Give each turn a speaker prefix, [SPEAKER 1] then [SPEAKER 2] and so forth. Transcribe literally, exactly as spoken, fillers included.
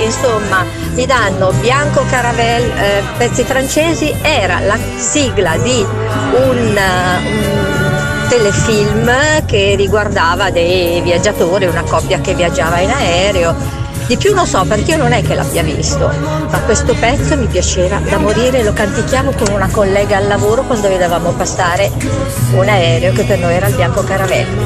[SPEAKER 1] insomma mi danno Bianco Caravel, eh, pezzi francesi, era la sigla di un, un telefilm che riguardava dei viaggiatori, una coppia che viaggiava in aereo. Di più non so perché io non è che l'abbia visto, ma questo pezzo mi piaceva da morire, lo canticchiavo con una collega al lavoro quando vedevamo passare un aereo che per noi era il Bianco Caravel.